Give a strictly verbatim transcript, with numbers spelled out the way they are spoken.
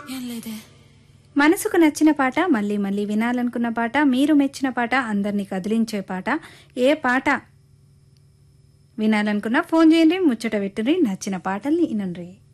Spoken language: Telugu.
ఏం లేదే. మనసుకు నచ్చిన పాట, మళ్ళీ మళ్ళీ వినాలనుకున్న పాట, మీరు మెచ్చిన పాట, అందరినీ కదిలించే పాట, ఏ పాట వినాలనుకున్నా ఫోన్ చేయండి, ముచ్చట పెట్టుర్రి, నచ్చిన పాటల్ని వినండి.